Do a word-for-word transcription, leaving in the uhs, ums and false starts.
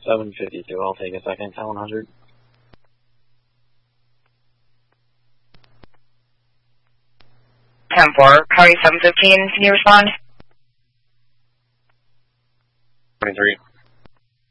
seven fifty-two, I'll take a second, ten one hundred. ten four, County seven fifteen, can you respond? twenty-three.